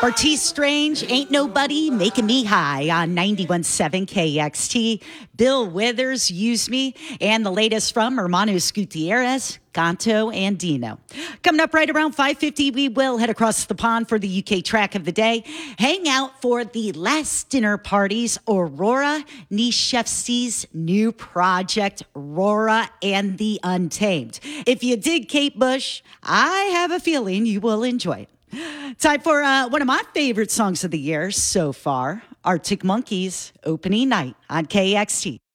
Bartiz Strange, Ain't Nobody Making Me High on 91.7 KXT. Bill Withers, Use Me, and the latest from Hermanos Gutierrez, Gonto, and Dino. Coming up right around 5:50, we will head across the pond for the UK track of the day. Hang out for the last dinner parties, Aurora Nichefsky's new project, Aurora and the Untamed. If you dig Kate Bush, I have a feeling you will enjoy it. Time for one of my favorite songs of the year so far, Arctic Monkeys, Opening Night on KXT.